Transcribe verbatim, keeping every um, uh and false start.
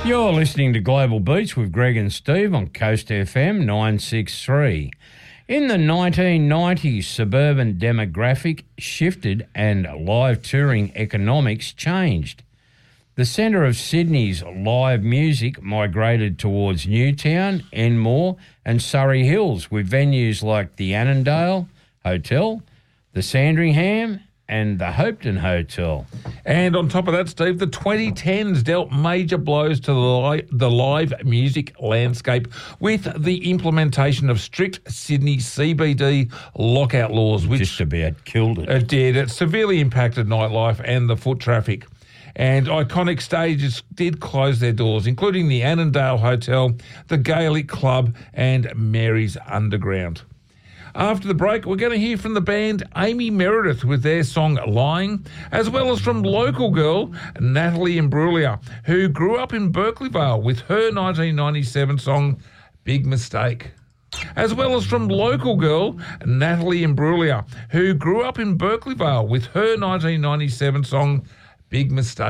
You're listening to Global Beats with Greg and Steve on Coast F M nine sixty-three. In the nineteen nineties, suburban demographic shifted and live touring economics changed. The centre of Sydney's live music migrated towards Newtown, Enmore and Surrey Hills, with venues like the Annandale Hotel, the Sandringham and the Hopeton Hotel. And on top of that, Steve, the twenty tens dealt major blows to the, li- the live music landscape with the implementation of strict Sydney C B D lockout laws, which just about killed it. It did. It severely impacted nightlife and the foot traffic. And iconic stages did close their doors, including the Annandale Hotel, the Gaelic Club and Mary's Underground. After the break, we're going to hear from the band Amy Meredith with their song Lying, as well as from local girl Natalie Imbruglia, who grew up in Berkeleyvale with her nineteen ninety-seven song Big Mistake. As well as from local girl Natalie Imbruglia, who grew up in Berkeleyvale with her nineteen ninety-seven song Big Mistake.